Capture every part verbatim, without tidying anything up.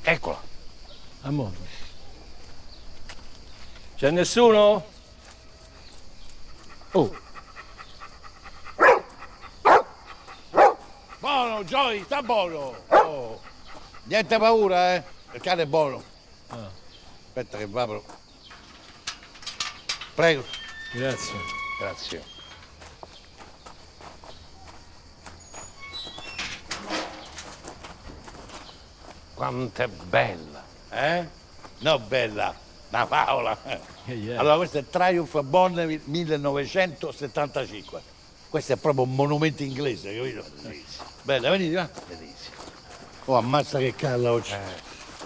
Eccola. A modo. C'è nessuno? Oh. Buono, Joy, sta buono. Oh. Niente paura, eh. Il cane è buono. Ah. Aspetta che apro. Prego. Grazie. Grazie. Quanto è bella, eh? No, bella, una favola. Yeah, yeah. Allora, questo è Triumph Bonneville millenovecentosettantacinque. Questo è proprio un monumento inglese, capito? Bellissimo. Bella, venite, va? Bellissimo. Oh, ammazza che calla oggi. Eh.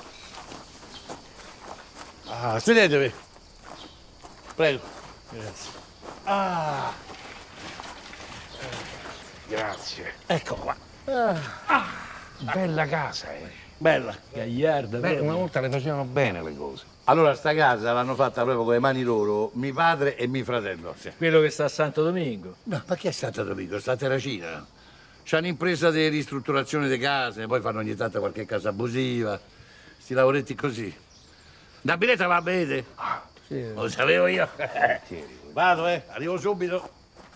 Ah, sedetevi. Prego. Grazie. Ah. Grazie. Ecco qua. Ah. Ah. Bella casa, eh. Bella. Gagliarda. Beh, una volta le facevano bene le cose. Allora, sta casa l'hanno fatta proprio con le mani loro, mio padre e mio fratello. Sì. Quello che sta a Santo Domingo. No, ma che è Santo Domingo? Sta a Terracina. C'è un'impresa di ristrutturazione di case, poi fanno ogni tanto qualche casa abusiva. Sti lavoretti così. Da biretta va a bere? Ah, sì. Lo sapevo io. Vado, eh, arrivo subito.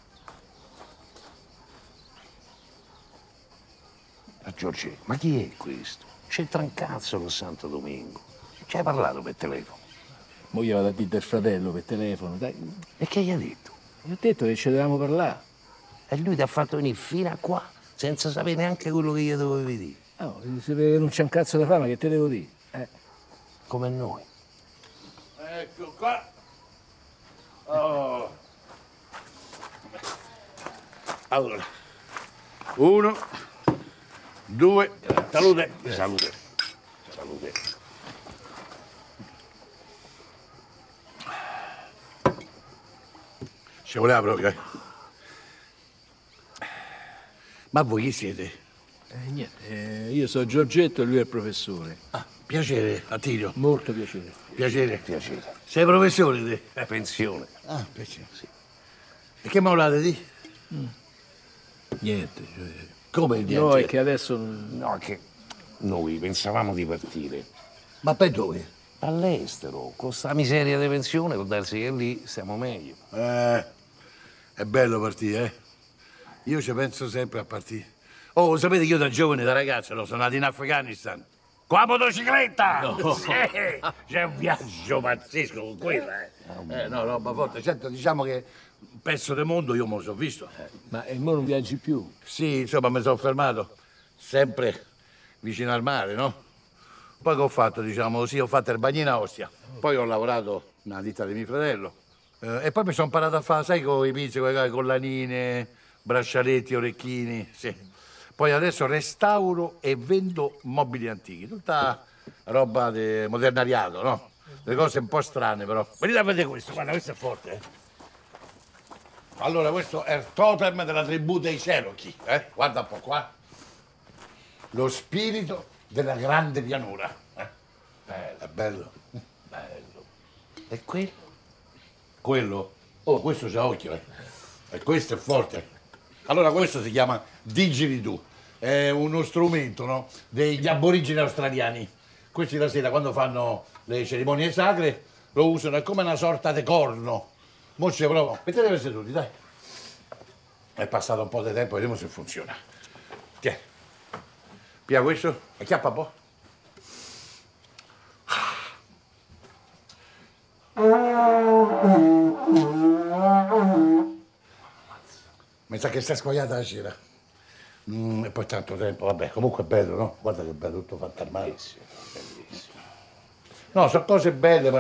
Ma Giorgi, ma chi è questo? C'entra un cazzo con Santo Domingo. Ci hai parlato per telefono? Mo io vado a dire del fratello per telefono, dai. E che gli ha detto? Gli ho detto che ci dovevamo parlare. E lui ti ha fatto venire fino a qua, senza sapere neanche quello che gli dovevi dire. No, se non c'è un cazzo da fare, ma che te devo dire? Eh. Come noi. Ecco qua. Oh. Allora. Uno. Due. Salute. Salute. Salute. Ci voleva proprio, eh. Ma voi chi siete? Eh, niente, eh, io sono Giorgetto e lui è il professore. Ah, piacere, Attilio. Molto piacere. Piacere. Piacere. Sei professore te? Eh. Pensione. Ah, pensione, sì. E che mi volate di? Mm. Niente. Cioè... Come niente? No, è che adesso... No, è che noi pensavamo di partire. Ma per dove? All'estero, con sta miseria di pensione, può darsi che lì stiamo meglio. Eh, è bello partire, eh? Io ci penso sempre a partire. Oh, sapete che io da giovane, da ragazzo, no, sono nato in Afghanistan. Con la motocicletta! No. Sì, c'è un viaggio pazzesco con quella, eh. Eh, no, roba forte. Certo, diciamo che un pezzo del mondo io me lo sono visto. Eh, ma e mo non viaggi più? Sì, insomma, mi sono fermato sempre vicino al mare, no? Poi che ho fatto, diciamo così, ho fatto il bagnino a Ostia. Poi ho lavorato nella ditta di mio fratello. Eh, e poi mi sono imparato a fare, sai, con i pizzi, con le collanine, braccialetti, orecchini, sì. Poi adesso restauro e vendo mobili antichi, tutta roba di modernariato, no? Le cose un po' strane, però. Venite a vedere questo, guarda, questo è forte, eh. Allora, questo è il totem della tribù dei Cherokee, eh? Guarda un po' qua. Lo spirito della grande pianura. Eh? Bello. È bello. Bello. E quello? Quello? Oh, questo c'ha occhio, eh. E questo è forte. Allora, questo si chiama didgeridoo. È uno strumento, no? Degli aborigeni australiani. Questi la sera, quando fanno le cerimonie sacre, lo usano, è come una sorta di corno. Mo ci provo. Mettetevi seduti, dai. È passato un po' di tempo, vediamo se funziona. Tiè. Pia questo, acchiappa un po'. Mi sa che sta squagliata la cera. Mm, e poi tanto tempo, vabbè, comunque è bello, no? Guarda che bello, tutto fatto al mare. Bellissimo, bellissimo. No, sono cose belle, ma